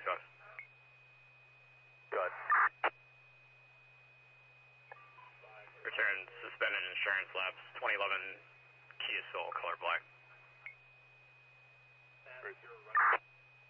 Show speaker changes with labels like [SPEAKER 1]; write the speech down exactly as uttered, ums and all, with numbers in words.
[SPEAKER 1] five.
[SPEAKER 2] Good.
[SPEAKER 1] Return suspended insurance lapse, twenty eleven Kia Soul, color black.